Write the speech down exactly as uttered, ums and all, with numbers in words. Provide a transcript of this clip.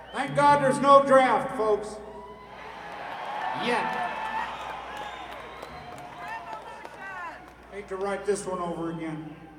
Thank God there's no draft, folks. Yet. Hate to write this one over again.